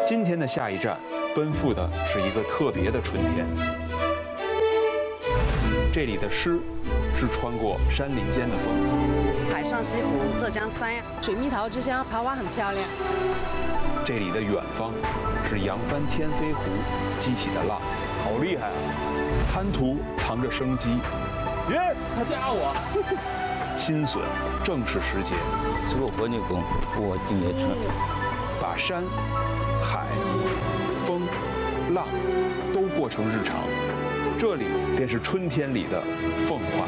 今天的下一站，奔赴的是一个特别的春天。这里的诗是穿过山林间的风， 海上西湖、浙江三亚、 水蜜桃之乡，桃花很漂亮。 这里的远方是扬帆天飞湖激起的浪，好厉害啊！滩涂藏着生机， 耶，他加我。 新笋正是时节， 吃过活牛工，我今年春。 把山、海、风、浪都过成日常，这里便是春天里的奉化。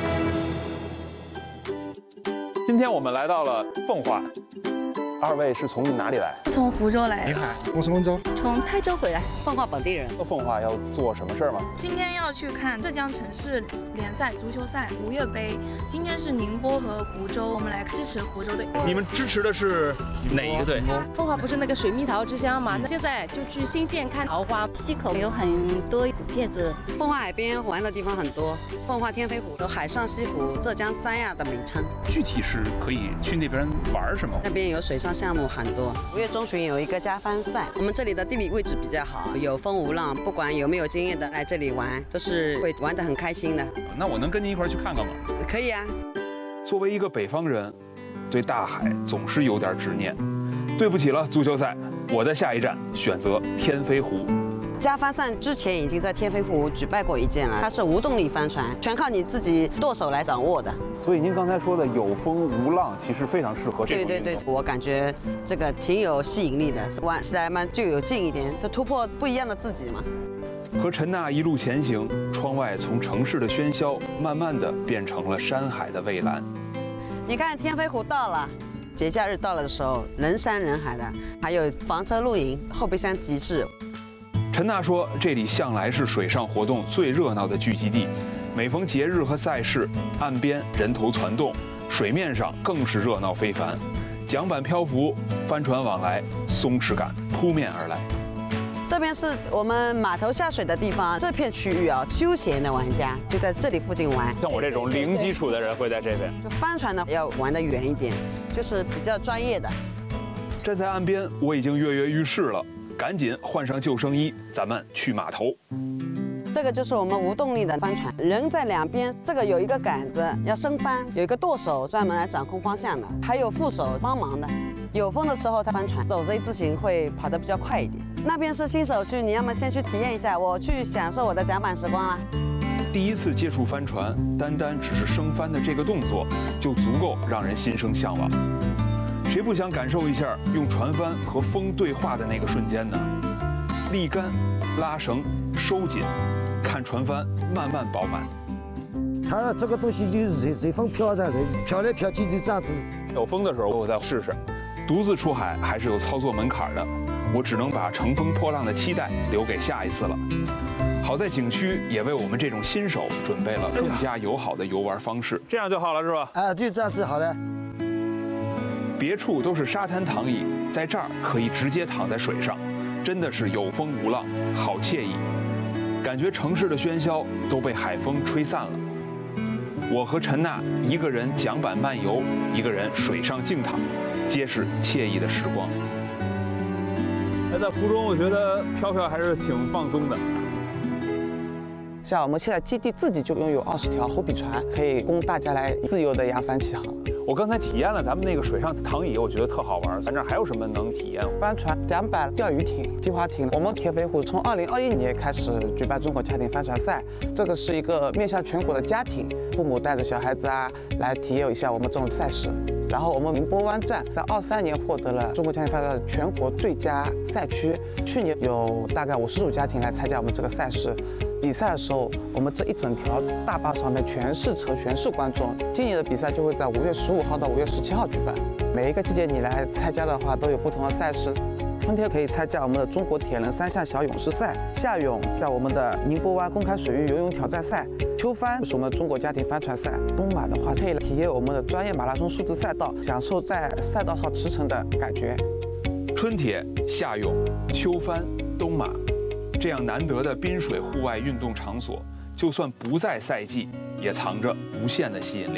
今天我们来到了奉化，二位是从哪里来？ 从湖州来。 你好， 我是温州， 从泰州回来。 奉化本地人。 到奉化要做什么事儿吗？ 今天要去看浙江城市联赛足球赛吴越杯，今天是宁波和湖州，我们来支持湖州队。 你们支持的是哪一个队？ 奉化不是那个水蜜桃之乡嘛？那现在就去新建看桃花。 溪口有很多古建筑。 奉化海边玩的地方很多，奉化天飞湖有海上西湖、浙江三亚的名称。 具体是可以去那边玩什么？ 那边有水上项目很多。5月中旬有一个加帆赛，我们这里的地理位置比较好，有风无浪，不管有没有经验的来这里玩，都是会玩得很开心的。 那我能跟您一块儿去看看吗？ 可以啊。 作为一个北方人，对大海总是有点执念。对不起了，足球赛，我的下一站选择天飞湖。 加帆赛之前已经在天飞湖举办过一件了，它是无动力帆船，全靠你自己舵手来掌握的。 所以您刚才说的有风无浪，其实非常适合这种运动。 对，我感觉这个挺有吸引力的，玩起来嘛就有劲一点，就突破不一样的自己嘛。 和陈娜一路前行，窗外从城市的喧嚣，慢慢的变成了山海的蔚蓝。 你看天飞湖到了。节假日到了的时候，人山人海的，还有房车露营、后备箱集市。 陈娜说，这里向来是水上活动最热闹的聚集地，每逢节日和赛事，岸边人头攒动，水面上更是热闹非凡，桨板漂浮，帆船往来，松弛感扑面而来。 这边是我们码头下水的地方，这片区域啊，休闲的玩家就在这里附近玩。 像我这种零基础的人会在这边。 就帆船呢要玩得远一点，就是比较专业的。 站在岸边，我已经跃跃欲试了，赶紧换上救生衣，咱们去码头。 这个就是我们无动力的帆船，人在两边，这个有一个杆子要升帆，有一个舵手专门来掌控方向的，还有副手帮忙的。有风的时候，它帆船走 Z 字形会跑得比较快一点。那边是新手区，你要么先去体验一下，我去享受我的桨板时光啦。 第一次接触帆船，单只是升帆的这个动作，就足够让人心生向往。谁不想感受一下用船帆和风对话的那个瞬间呢？立竿、拉绳、收紧，看船帆慢慢饱满。 它这个东西就是随风飘的，飘来飘去就这样子。 有风的时候我再试试。独自出海还是有操作门槛的，我只能把乘风破浪的期待留给下一次了。好在景区也为我们这种新手准备了更加友好的游玩方式。 这样就好了是吧？ 啊，就这样子好了。 别处都是沙滩躺椅，在这儿可以直接躺在水上，真的是有风无浪，好惬意。感觉城市的喧嚣都被海风吹散了。我和陈娜一个人桨板漫游，一个人水上静躺，皆是惬意的时光。 在湖中，我觉得飘飘还是挺放松的。 像我们现在基地自己就拥有20条后比船，可以供大家来自由的扬帆起航。 我刚才体验了咱们那个水上躺椅，我觉得特好玩。咱这儿还有什么能体验？ 帆船、桨板、钓鱼艇、皮划艇。我们天飞湖从2021年开始举办中国家庭帆船赛，这个是一个面向全国的家庭，父母带着小孩子啊来体验一下我们这种赛事。然后我们宁波湾站在23年获得了中国家庭帆船全国最佳赛区，去年有大概50组家庭来参加我们这个赛事。比赛的时候，我们这一整条大巴上面全是车，全是观众。今年的比赛就会在5月15号到5月17号举办。每一个季节你来参加的话，都有不同的赛事。春天可以参加我们的中国铁人3项小勇士赛，夏泳在我们的宁波湾公开水域游泳挑战赛，秋帆是我们中国家庭帆船赛，冬马的话可以体验我们的专业马拉松数字赛道，享受在赛道上驰骋的感觉。 春铁、夏泳、秋帆、冬马。这样难得的滨水户外运动场所，就算不在赛季，也藏着无限的吸引力。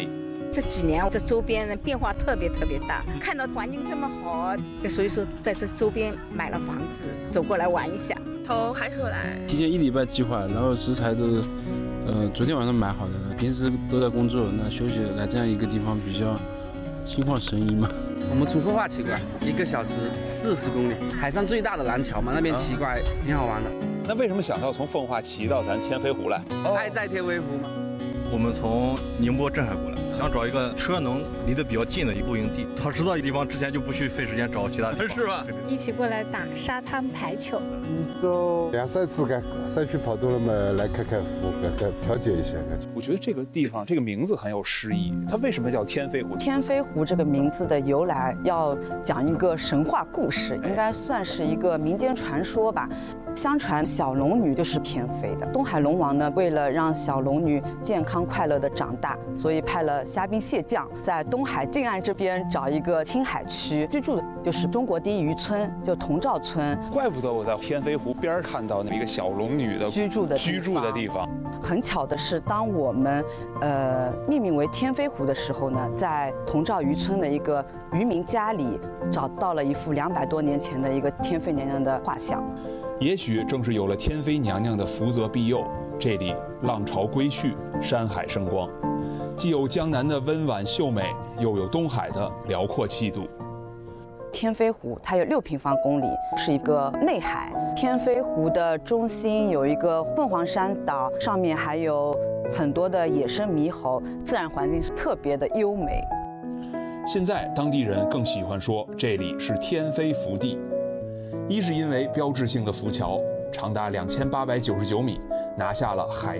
这几年这周边的变化特别大，看到环境这么好，所以说在这周边买了房子，走过来玩一下。 从海口来， 提前1礼拜计划，然后食材都昨天晚上买好的了，平时都在工作，那休息来这样一个地方比较心旷神怡嘛。 我们从奉化骑过来，1个小时40公里，海上最大的廊桥嘛，那边骑过来挺好玩的。 那为什么想到从奉化骑到咱天飞湖来？ 爱在天飞湖嘛。 我们从宁波镇海过来，想找一个车能离得比较近的一个露营地。早知道一地方之前就不去费时间找其他地方，是吧？ 一起过来打沙滩排球。 一周2、3次干，山区跑多了嘛，来看看湖，调节一下。 我觉得这个地方这个名字很有诗意，它为什么叫天飞湖？ 天飞湖这个名字的由来，要讲一个神话故事，应该算是一个民间传说吧。相传小龙女就是天飞的。东海龙王呢，为了让小龙女健康快乐的长大，所以派了虾兵蟹将在东海近岸这边找一个青海区居住的，就是中国第一渔村，就同照村。 怪不得我在天飞湖边看到那一个小龙女的居住的地方。 很巧的是，当我们命名为天飞湖的时候呢，在同照渔村的一个渔民家里找到了一幅200多年前的一个天妃娘娘的画像。 也许正是有了天妃娘娘的福泽庇佑，这里浪潮归去，山海生光，既有江南的温婉秀美，又有东海的辽阔气度。 天飞湖它有6平方公里，是一个内海。天飞湖的中心有一个凤凰山岛，上面还有很多的野生猕猴，自然环境是特别的优美。 现在当地人更喜欢说这里是天飞福地，一是因为标志性的浮桥长达2899米，拿下了海